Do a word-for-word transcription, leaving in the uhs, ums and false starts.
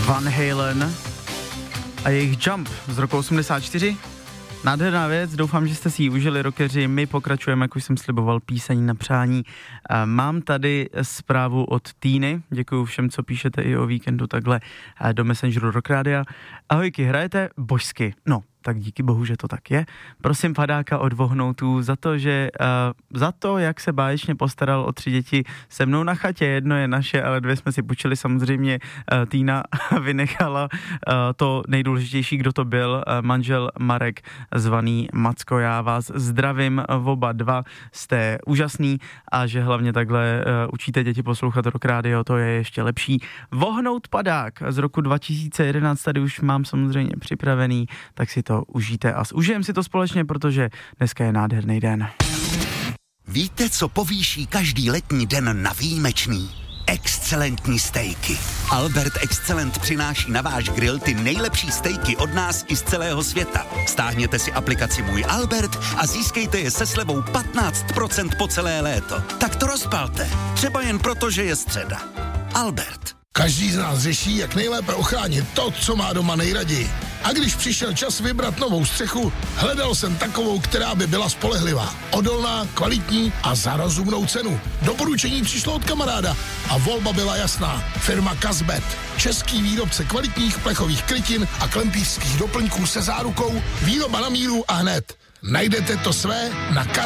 Van Halen a jejich Jump z roku osmdesát čtyři. Nádherná věc, doufám, že jste si ji užili, rockeři. My pokračujeme, jak už jsem sliboval, píseň na přání. Mám tady zprávu od Týny, děkuju všem, co píšete i o víkendu takhle do Messengeru Rock Rádia. Ahojky, hrajete božsky? No, tak díky bohu, že to tak je. Prosím padáka od Vohnoutů za to, že uh, za to, jak se báječně postaral o tři děti se mnou na chatě. Jedno je naše, ale dvě jsme si půjčili. Samozřejmě uh, Týna vynechala uh, to nejdůležitější, kdo to byl, uh, manžel Marek, zvaný Macko. Já vás zdravím, oba dva jste úžasný a že hlavně takhle uh, učíte děti poslouchat Rock Radio, to je ještě lepší. Vohnout padák z roku dva tisíce jedenáct tady už mám samozřejmě připravený, tak si to užijte a užijeme si to společně, protože dneska je nádherný den. Víte, co povýší každý letní den na výjimečný? Excelentní stejky. Albert Excellent přináší na váš grill ty nejlepší stejky od nás i z celého světa. Stáhněte si aplikaci Můj Albert a získejte je se slevou patnáct procent po celé léto. Tak to rozpalte. Třeba jen proto, že je středa. Albert. Každý z nás řeší, jak nejlépe ochránit to, co má doma nejraději. A když přišel čas vybrat novou střechu, hledal jsem takovou, která by byla spolehlivá, odolná, kvalitní a za rozumnou cenu. Doporučení přišlo od kamaráda a volba byla jasná. Firma Kazbet, český výrobce kvalitních plechových krytin a klempířských doplňků se zárukou výroba na míru a hned. Najdete to své na kaz